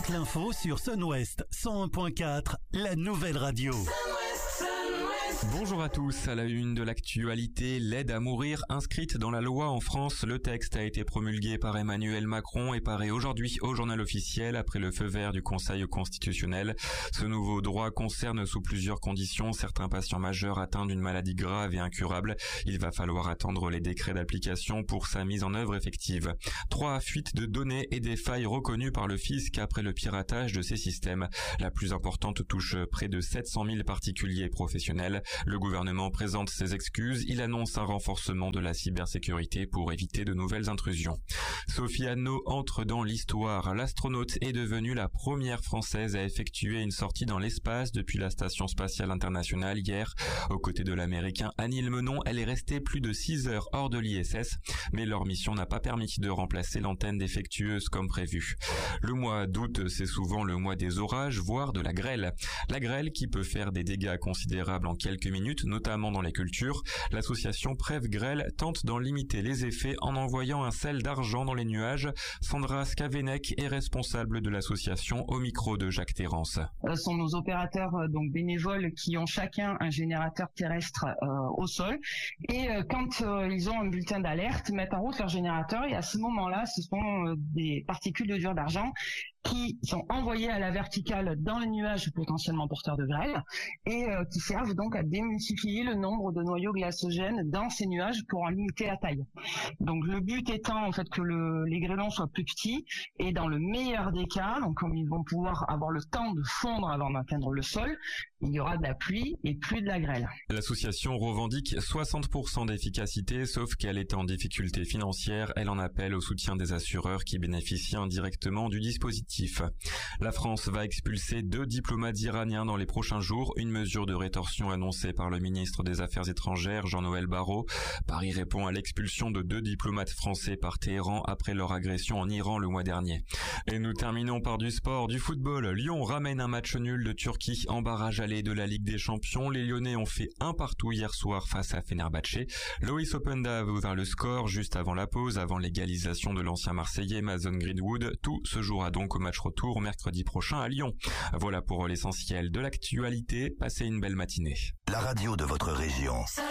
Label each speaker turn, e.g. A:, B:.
A: Toute l'info sur Sun-Ouest 101.4, la nouvelle radio.
B: Bonjour à tous, à la une de l'actualité, l'aide à mourir inscrite dans la loi en France. Le texte a été promulgué par Emmanuel Macron et paraît aujourd'hui au journal officiel après le feu vert du Conseil constitutionnel. Ce nouveau droit concerne sous plusieurs conditions certains patients majeurs atteints d'une maladie grave et incurable. Il va falloir attendre les décrets d'application pour sa mise en œuvre effective. 3 fuites de données et des failles reconnues par le fisc après le piratage de ces systèmes. La plus importante touche près de 700 000 particuliers et professionnels. Le gouvernement présente ses excuses. Il annonce un renforcement de la cybersécurité pour éviter de nouvelles intrusions. Sophie Anneau entre dans l'histoire. L'astronaute est devenue la première française à effectuer une sortie dans l'espace depuis la Station spatiale internationale hier. Aux côtés de l'américain Anil Menon, elle est restée plus de 6 heures hors de l'ISS, mais leur mission n'a pas permis de remplacer l'antenne défectueuse comme prévu. Le mois d'août, c'est souvent le mois des orages, voire de la grêle. La grêle qui peut faire des dégâts considérables en quelques minutes, notamment dans les cultures. L'association Prève Grêle tente d'en limiter les effets en envoyant un sel d'argent dans les nuages. Sandra Skavenek est responsable de l'association au micro de Jacques Terrance.
C: Ce sont nos opérateurs donc bénévoles qui ont chacun un générateur terrestre au sol et quand ils ont un bulletin d'alerte, mettent en route leur générateur et à ce moment-là, ce sont des particules de dur d'argent qui sont envoyées à la verticale dans les nuages potentiellement porteurs de grêle et qui servent donc à démultiplier le nombre de noyaux glacogènes dans ces nuages pour en limiter la taille. Donc le but étant en fait que les grêlons soient plus petits et dans le meilleur des cas, donc comme ils vont pouvoir avoir le temps de fondre avant d'atteindre le sol, il y aura de la pluie et plus de la grêle.
B: L'association revendique 60% d'efficacité, sauf qu'elle est en difficulté financière. Elle en appelle au soutien des assureurs qui bénéficient indirectement du dispositif. La France va expulser 2 diplomates iraniens dans les prochains jours, une mesure de rétorsion annoncée par le ministre des Affaires étrangères, Jean-Noël Barrot. Paris répond à l'expulsion de 2 diplomates français par Téhéran après leur agression en Iran le mois dernier. Et nous terminons par du sport, du football. Lyon ramène un match nul de Turquie en barrage aller de la Ligue des Champions. Les Lyonnais ont fait 1-1 hier soir face à Fenerbahçe. Loïs Openda a ouvert le score juste avant la pause, avant l'égalisation de l'ancien Marseillais Mason Greenwood. Tout se jouera donc au match retour mercredi prochain à Lyon. Voilà pour l'essentiel de l'actualité. Passez une belle matinée.
A: La radio de votre région.